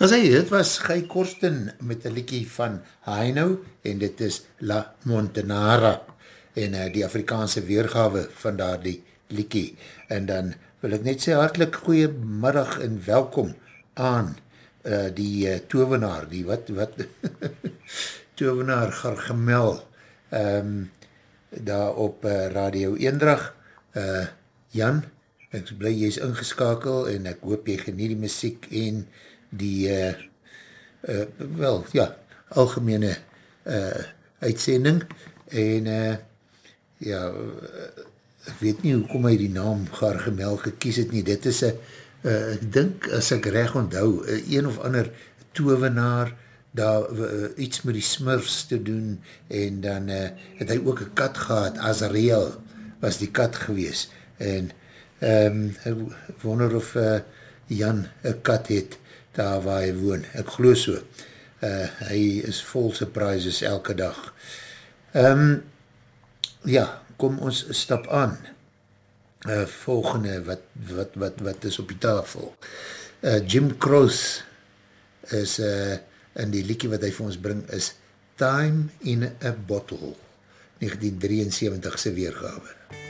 As hy, dit was Guy Korsten met een liekie van Haino en dit is La Montanara en die Afrikaanse weergawe van daar die liekie. En dan wil ek net sê hartelijk goeiemiddag en welkom aan die tovenaar, die wat tovenaar Gargemel daar op Radio Eendrag. Jan, ek is blij jy is ingeskakel en ek hoop jy geniet die muziek en die wel, ja, algemene uitsending en ja, ek weet nie hoekom hy die naam Gargemel gekies het nie, dit is ek dink, as ek reg onthou, een of ander tovenaar, daar iets met die Smurfs te doen en dan het hy ook een kat gehad, Azrael was die kat gewees en ek wonder of Jan een kat het daar waar hy woon, ek glo so, hy is vol surprises elke dag. Ja, kom ons stap aan, volgende wat is op die tafel. Jim Croce is in die liedjie wat hy vir ons bring is Time in a Bottle, 1973 se weergawe.